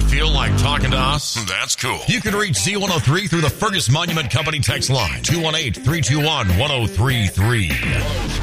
feel like talking to us? That's cool. You can reach Z103 through the Fergus Monument Company text line, 218-321-1033.